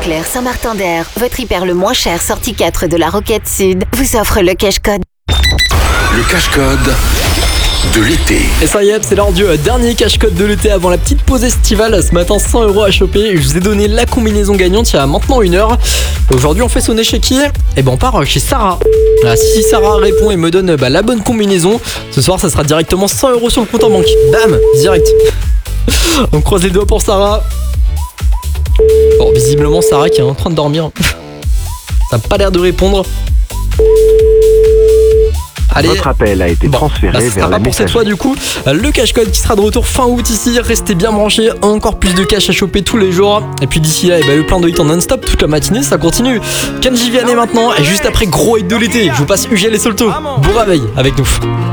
Leclerc Saint-Martin-d'Air, votre hyper le moins cher sortie 4 de la Roquette Sud, vous offre le cash-code. Le cash-code de l'été. Et ça y est, c'est l'heure du dernier cash-code de l'été avant la petite pause estivale. Ce matin, 100 € à choper. Je vous ai donné la combinaison gagnante il y a maintenant 1 heure. Aujourd'hui, on fait sonner chez qui ? Eh ben, on part chez Sarah. Ah, si Sarah répond et me donne la bonne combinaison, ce soir, ça sera directement 100 € sur le compte en banque. Bam, direct. On croise les doigts pour Sarah. Bon, visiblement, Sarah qui est en train de dormir. Ça n'a pas l'air de répondre. Allez. Votre appel a été transféré ça sera vers la pas pour cette fois du coup. Le cash-code qui sera de retour fin août ici. Restez bien branchés, encore plus de cash à choper tous les jours. Et puis d'ici là, le plein de hits en non-stop toute la matinée, ça continue. Kenji Vianney maintenant, et juste après gros hit de l'été, je vous passe UGL et Solto. Bon réveil avec nous.